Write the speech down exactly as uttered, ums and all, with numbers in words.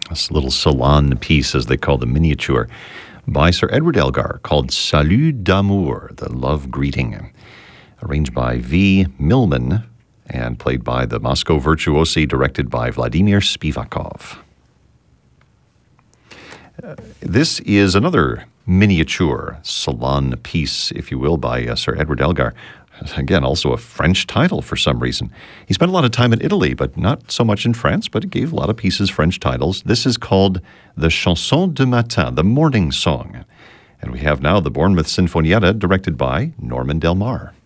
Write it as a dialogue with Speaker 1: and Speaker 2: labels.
Speaker 1: This little salon piece, as they call the miniature, by Sir Edward Elgar, called Salut d'amour, the love greeting, arranged by V. Millman and played by the Moscow Virtuosi, directed by Vladimir Spivakov. Uh, this is another miniature salon piece, if you will, by uh, Sir Edward Elgar. Again, also a French title for some reason. He spent a lot of time in Italy, but not so much in France, but he gave a lot of pieces French titles. This is called the Chanson de Matin, the morning song. And we have now the Bournemouth Sinfonietta, directed by Norman Del Mar.